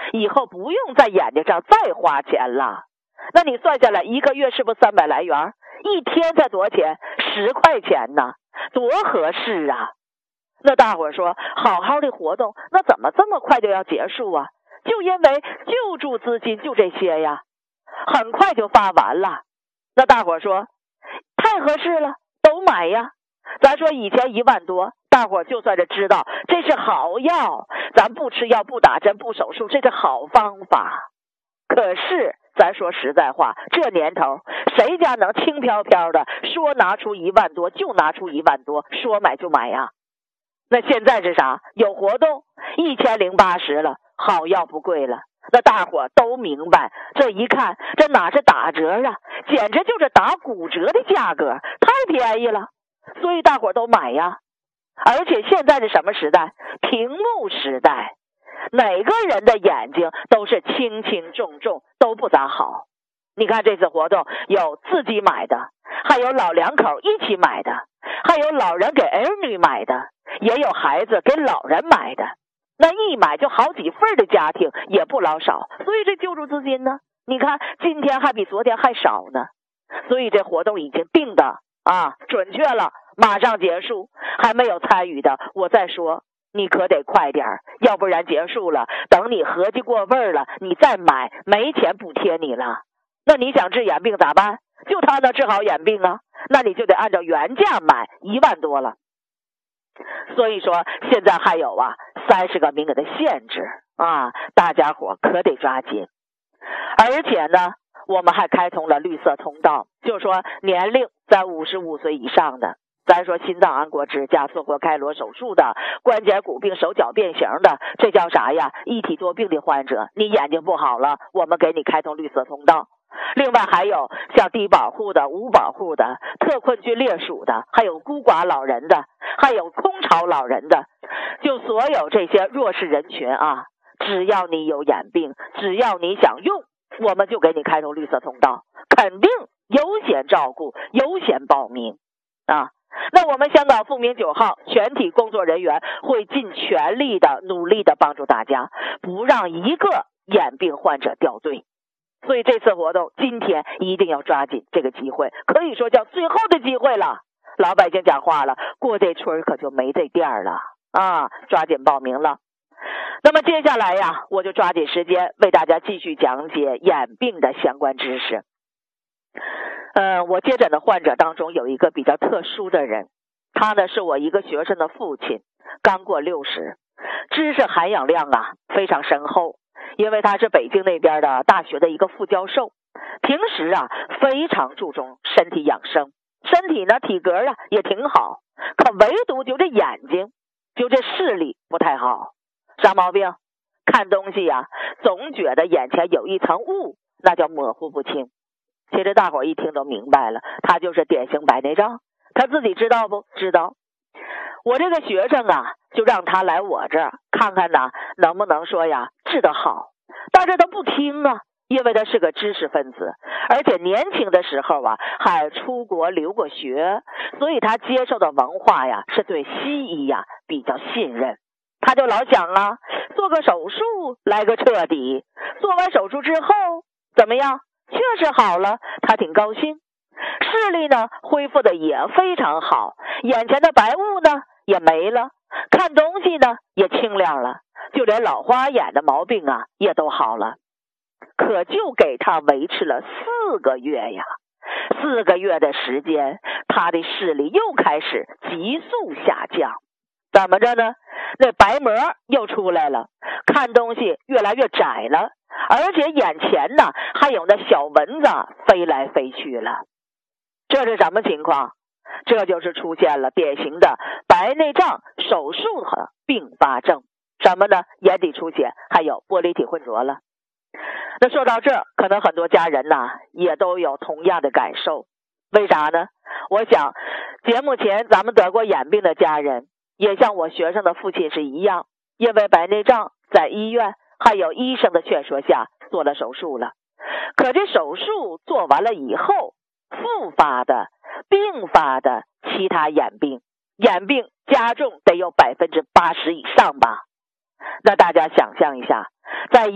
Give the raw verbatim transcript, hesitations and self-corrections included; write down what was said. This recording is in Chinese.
以后不用在眼睛上再花钱了。那你算下来一个月是不是三百来元？一天才多少钱？十块钱呢，多合适啊！那大伙说好好的活动，那怎么这么快就要结束啊？就因为救助资金就这些呀，很快就发完了。那大伙说太合适了，都买呀。咱说以前一万多，大伙就算是知道这是好药，咱不吃药不打针不手术，这是好方法。可是咱说实在话，这年头谁家能轻飘飘的说拿出一万多就拿出一万多，说买就买呀？那现在是啥？有活动一千零八十了，好药不贵了。那大伙都明白，这一看这哪是打折啊，简直就是打骨折的价格，太便宜了，所以大伙都买呀。而且现在是什么时代？屏幕时代，哪个人的眼睛都是轻轻重重，都不咋好。你看这次活动有自己买的，还有老两口一起买的，还有老人给儿女买的，也有孩子给老人买的。那一买就好几份的家庭也不老少，所以这救助资金呢，你看今天还比昨天还少呢。所以这活动已经定的啊，准确了，马上结束。还没有参与的，我再说你可得快点，要不然结束了，等你合计过味儿了，你再买没钱补贴你了。那你想治眼病咋办？就他能治好眼病啊，那你就得按照原价买一万多了。所以说现在还有啊三十个名额的限制啊，大家伙可得抓紧。而且呢，我们还开通了绿色通道，就是说年龄在五十五岁以上的，咱说心脏安过支架、做过开颅手术的、关节骨病、手脚变形的，这叫啥呀？一体多病的患者，你眼睛不好了，我们给你开通绿色通道。另外还有像低保户的、无保户的、特困军烈属的，还有孤寡老人的，还有空巢老人的，就所有这些弱势人群啊，只要你有眼病，只要你想用，我们就给你开通绿色通道，肯定优先照顾、优先报名啊。那我们香港复明九号全体工作人员会尽全力的努力的帮助大家，不让一个眼病患者掉队。所以这次活动今天一定要抓紧这个机会，可以说叫最后的机会了。老百姓讲话了，过这村可就没这店了啊！抓紧报名了。那么接下来呀，我就抓紧时间为大家继续讲解眼病的相关知识。呃，我接诊的患者当中有一个比较特殊的人，他呢是我一个学生的父亲，刚过六十，知识涵养量啊非常深厚。因为他是北京那边的大学的一个副教授，平时啊非常注重身体养生，身体呢体格啊也挺好，可唯独就这眼睛，就这视力不太好。啥毛病？看东西呀、啊，总觉得眼前有一层雾，那叫模糊不清。其实大伙一听都明白了，他就是典型白内障。他自己知道不知道？我这个学生啊，就让他来我这儿看看呢，能不能说呀治得好。但是他不听啊，因为他是个知识分子，而且年轻的时候啊还出国留过学，所以他接受的文化呀是对西医呀比较信任。他就老想啊，做个手术来个彻底，做完手术之后怎么样？确实好了，他挺高兴。视力呢恢复的也非常好，眼前的白雾呢也没了，看东西呢也清亮了，就连老花眼的毛病啊也都好了。可就给他维持了四个月呀，四个月的时间，他的视力又开始急速下降。怎么着呢？那白膜又出来了，看东西越来越窄了，而且眼前呢还有那小蚊子飞来飞去了。这是什么情况？这就是出现了典型的白内障手术和并发症。什么呢？眼底出血，还有玻璃体混浊了。那说到这，可能很多家人呐也都有同样的感受。为啥呢？我想节目前咱们得过眼病的家人，也像我学生的父亲是一样，因为白内障在医院还有医生的劝说下做了手术了。可这手术做完了以后，复发的、并发的其他眼病，眼病加重得有百分之八十以上吧。那大家想象一下，在